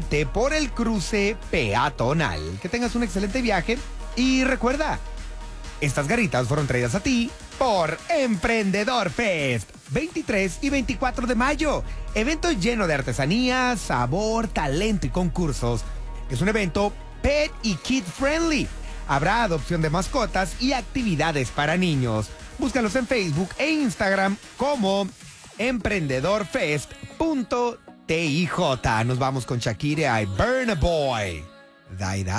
vente por el cruce peatonal. Que tengas un excelente viaje y recuerda, estas garritas fueron traídas a ti por Emprendedor Fest. 23 y 24 de mayo. Evento lleno de artesanía, sabor, talento y concursos. Es un evento pet y kid friendly. Habrá adopción de mascotas y actividades para niños. Búscalos en Facebook e Instagram como emprendedorfest.tij. Nos vamos con Shakira y Burna Boy.